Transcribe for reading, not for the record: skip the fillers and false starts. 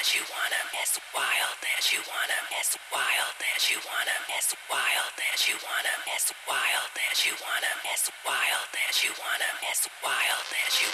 as you wanna, as wild as you wanna, as wild as you wanna, as wild as you wanna, as wild as you wanna, as wild as you wanna, as wild as you